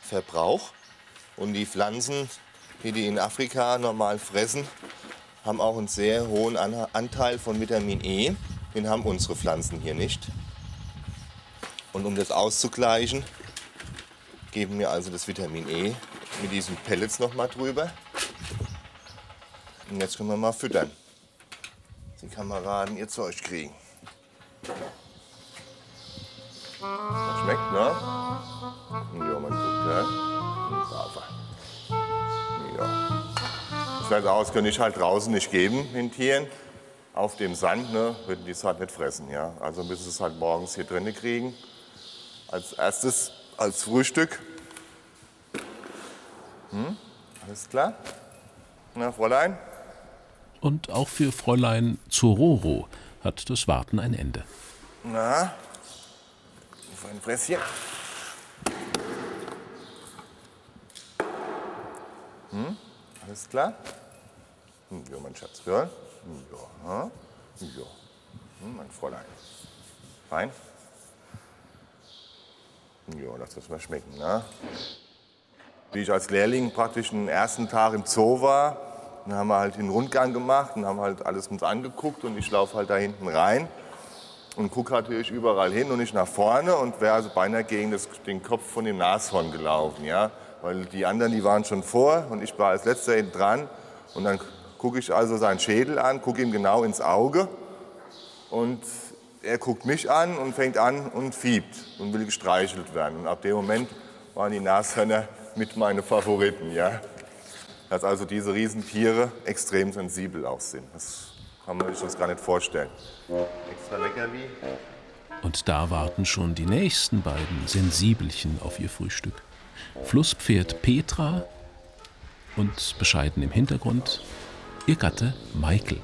Verbrauch. Und die Pflanzen, die in Afrika normal fressen, haben auch einen sehr hohen Anteil von Vitamin E. Den haben unsere Pflanzen hier nicht. Und um das auszugleichen, geben wir also das Vitamin E mit diesen Pellets noch mal drüber. Und jetzt können wir mal füttern. Die Kameraden ihr Zeug kriegen. Das schmeckt, ne? Ja, man guckt, ja. Ja. Das heißt aus, könnte ich halt draußen nicht geben, den Tieren. Auf dem Sand, ne, würden die es halt nicht fressen, ja. Also müssen sie es halt morgens hier drinnen kriegen. Als erstes, als Frühstück. Alles klar? Na, Fräulein? Und auch für Fräulein Zororo hat das Warten ein Ende. Na, auf ein Fresschen. Alles klar? Ja, mein Schatz, ja? Ja, ja. Mein Fräulein. Fein? Ja, lass das mal schmecken, ne? Wie ich als Lehrling praktisch den ersten Tag im Zoo war, dann haben wir halt den Rundgang gemacht und haben halt alles uns angeguckt und ich laufe halt da hinten rein und gucke natürlich überall hin und nicht nach vorne und wäre also beinahe gegen den Kopf von dem Nashorn gelaufen, ja? Weil die anderen, die waren schon vor und ich war als letzter hinten dran und dann gucke ich also seinen Schädel an, gucke ihm genau ins Auge und er guckt mich an und fängt an und fiebt und will gestreichelt werden. Und ab dem Moment waren die Nashörner mit meine Favoriten, ja? Dass also diese Riesentiere extrem sensibel auch sind. Das kann man sich das gar nicht vorstellen. Extra Leckerli. Und da warten schon die nächsten beiden Sensibelchen auf ihr Frühstück. Flusspferd Petra und bescheiden im Hintergrund ihr Gatte Michael.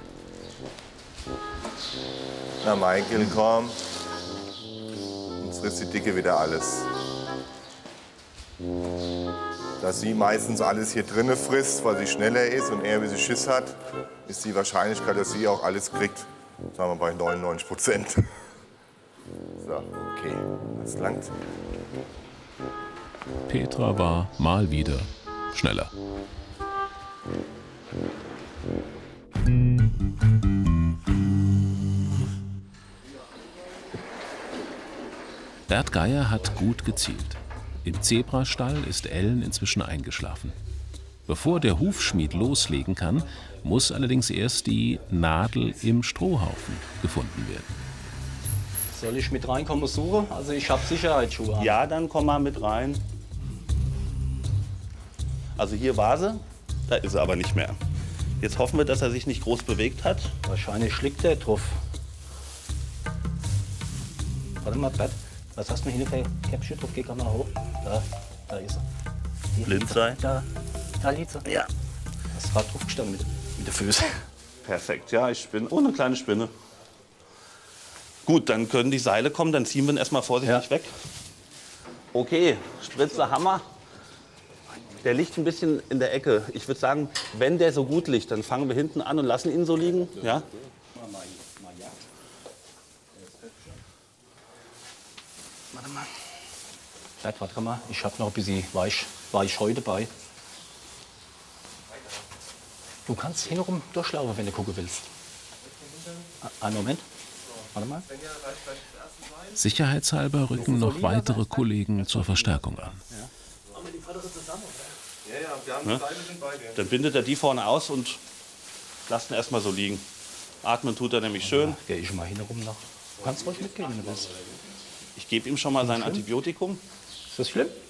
Na Michael, komm. Jetzt frisst die Dicke wieder alles. Dass sie meistens alles hier drinnen frisst, weil sie schneller ist und er, wie sie Schiss hat, ist die Wahrscheinlichkeit, dass sie auch alles kriegt, sagen wir bei 99%. So, okay, das langt. Petra war mal wieder schneller. Bert Geier hat gut gezielt. Im Zebrastall ist Ellen inzwischen eingeschlafen. Bevor der Hufschmied loslegen kann, muss allerdings erst die Nadel im Strohhaufen gefunden werden. Soll ich mit reinkommen suchen? Also ich habe Sicherheitsschuhe an. Ja, dann komm mal mit rein. Also hier war sie, da ist sie aber nicht mehr. Jetzt hoffen wir, dass er sich nicht groß bewegt hat. Wahrscheinlich liegt der drauf. Warte mal, Bert. Was hast du mir hier für Käppchen drauf? Geh mal hoch. Da ist er. Hier Blind sein? Da liegt er. Ja. Das ist gerade drauf gestanden mit den Füßen. Perfekt, ja, ich bin ohne kleine Spinne. Gut, dann können die Seile kommen, dann ziehen wir ihn erstmal vorsichtig weg. Okay, Spritze, Hammer. Der liegt ein bisschen in der Ecke. Ich würde sagen, wenn der so gut liegt, dann fangen wir hinten an und lassen ihn so liegen. Ja? Warte mal. Bert, warte mal. Ich habe noch ein bisschen Weichheu dabei. Du kannst hintenrum durchlaufen, wenn du gucken willst. Einen Moment. Warte mal. Sicherheitshalber rücken noch weitere Kollegen zur Verstärkung an. Ne? Dann bindet er die vorne aus und lasst ihn erstmal so liegen. Atmen tut er nämlich schön. Gehe ich mal hintenrum noch. Du kannst ruhig mitgehen, wenn du willst. Ich gebe ihm schon mal sein Antibiotikum. Ist das schlimm?